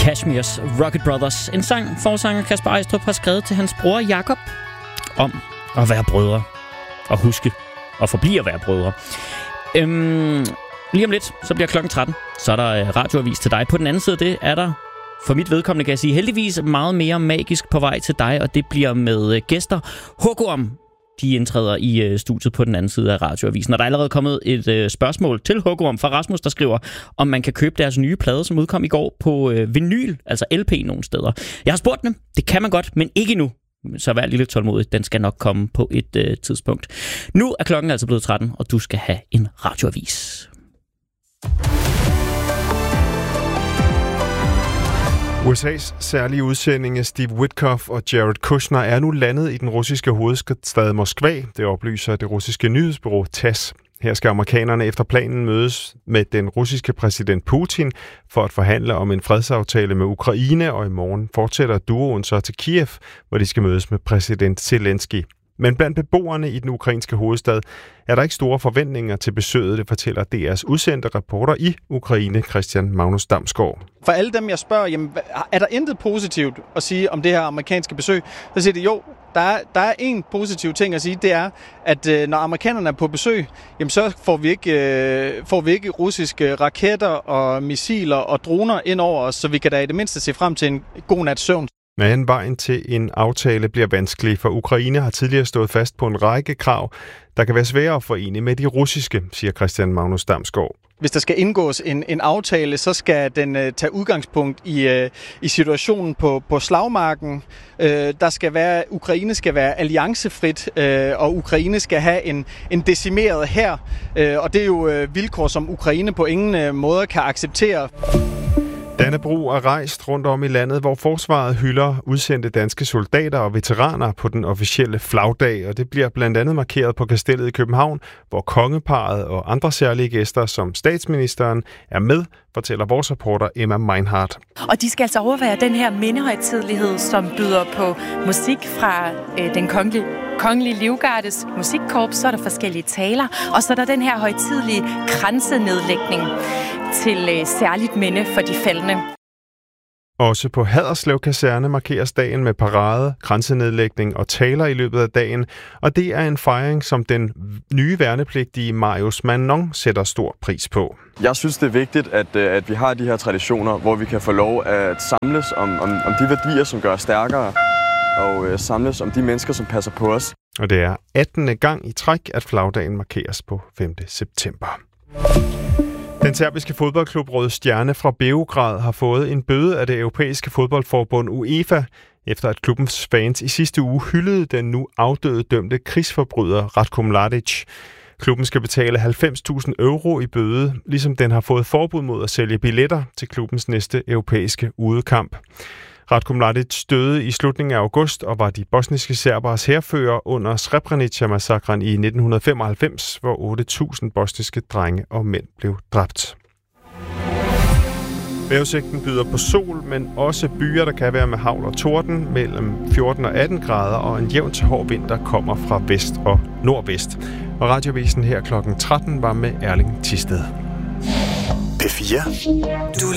Kashmirs Rocket Brothers. En sang, forsanger Kasper Eistrup har skrevet til hans bror Jakob om at være brødre. Og huske at forblive at være brødre. Lige om lidt, så bliver klokken 13. Så er der radioavis til dig. På den anden side, det er der, for mit vedkommende kan jeg sige, heldigvis meget mere magisk på vej til dig. Og det bliver med gæster. Hugorm, de indtræder i studiet på den anden side af radioavisen. Og der er allerede kommet et spørgsmål til Hugorm fra Rasmus, der skriver, om man kan købe deres nye plade, som udkom i går på vinyl, altså LP nogle steder. Jeg har spurgt dem, det kan man godt, men ikke nu. Så vær lidt tålmodig, den skal nok komme på et tidspunkt. Nu er klokken altså blevet 13, og du skal have en radioavis. USA's særlige udsendinge Steve Witkoff og Jared Kushner er nu landet i den russiske hovedstad Moskva. Det oplyser det russiske nyhedsbureau TASS. Her skal amerikanerne efter planen mødes med den russiske præsident Putin for at forhandle om en fredsaftale med Ukraine, og i morgen fortsætter duoen så til Kiev, hvor de skal mødes med præsident Zelensky. Men blandt beboerne i den ukrainske hovedstad er der ikke store forventninger til besøget, det fortæller DR's udsendte reporter i Ukraine, Christian Magnus Damsgaard. For alle dem, jeg spørger, jamen, er der intet positivt at sige om det her amerikanske besøg? Så siger de, jo, der er en positiv ting at sige, det er, at når amerikanerne er på besøg, jamen, så får vi ikke russiske raketter og missiler og droner ind over os, så vi kan da i det mindste se frem til en god nats søvn. Men vejen til en aftale bliver vanskelig, for Ukraine har tidligere stået fast på en række krav, der kan være svære at forene med de russiske, siger Christian Magnus Damsgaard. Hvis der skal indgås en aftale, så skal den tage udgangspunkt i situationen på slagmarken. Ukraine skal være alliancefrit, og Ukraine skal have en decimeret hær. Og det er jo vilkår, som Ukraine på ingen måde kan acceptere. Dannebrog er rejst rundt om i landet, hvor forsvaret hylder udsendte danske soldater og veteraner på den officielle flagdag, og det bliver blandt andet markeret på Kastellet i København, hvor kongeparret og andre særlige gæster som statsministeren er med, fortæller vores reporter Emma Meinhardt. Og de skal altså overvære den her mindehøjtidelighed, som byder på musik fra den kongelige livgardes musikkorps, så er der forskellige taler, og så er der den her højtidelige kransenedlægning til særligt minde for de faldne. Også på Haderslev Kaserne markeres dagen med parade, kransenedlægning og taler i løbet af dagen, og det er en fejring, som den nye værnepligtige Marius Manon sætter stor pris på. Jeg synes, det er vigtigt, at vi har de her traditioner, hvor vi kan få lov at samles om de værdier, som gør os stærkere, og samles om de mennesker, som passer på os. Og det er 18. gang i træk, at flagdagen markeres på 5. september. Den serbiske fodboldklub Røde Stjerne fra Beograd har fået en bøde af det europæiske fodboldforbund UEFA, efter at klubbens fans i sidste uge hyldede den nu afdøde dømte krigsforbryder Ratko Mladic. Klubben skal betale 90.000 euro i bøde, ligesom den har fået forbud mod at sælge billetter til klubbens næste europæiske udekamp. Ratko Mladic døde i slutningen af august og var de bosniske serberes hærfører under Srebrenica-massakren i 1995, hvor 8.000 bosniske drenge og mænd blev dræbt. Vejrudsigten byder på sol, men også byer, der kan være med hagl og torden mellem 14 og 18 grader, og en jævn til hård vind, der kommer fra vest og nordvest. Og radioavisen her klokken 13 var med Erling Thisted. P4.